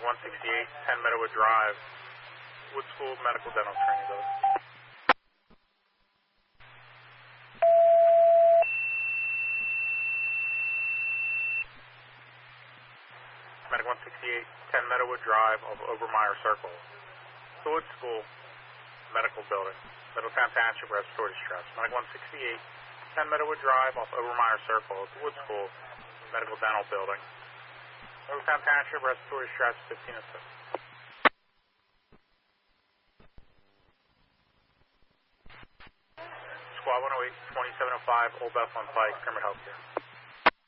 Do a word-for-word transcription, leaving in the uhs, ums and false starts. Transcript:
one sixty-eight, ten Meadowood Drive, Wood School Medical Dental Training Building. Medic one sixty-eight, ten Meadowood Drive off Obermeyer Circle, the Wood School Medical Building, Middletown Township Respiratory Distress. Medic one sixty-eight, ten Meadowood Drive off Obermeyer Circle, the Wood School Medical Dental Building, Middletown Township Respiratory Distress, fifteen and six. Squad one oh eight, twenty-seven oh five, Old Bethlehem Pike, Pyramid Healthcare.